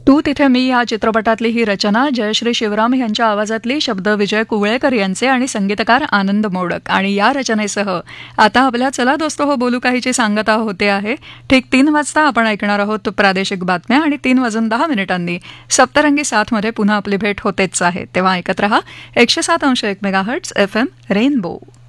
तू तिथे मी या चित्रपटातली ही रचना जयश्री शिवराम यांच्या आवाजातली शब्द विजय कुवळेकर यांचे आणि संगीतकार आनंद मोडक. आणि या रचनेसह आता आपल्या चला दोस्तो हो बोलू काहीची सांगता होते आहे. ठीक 3 वाजता आपण ऐकणार आहोत प्रादेशिक बातम्या आणि 3:10 सप्तरंगी 7 मध्ये पुन्हा आपली भेट होतेच आहे. तेव्हा ऐकत रहा 107.1 मेगाहर्ट्झ FM रेनबो.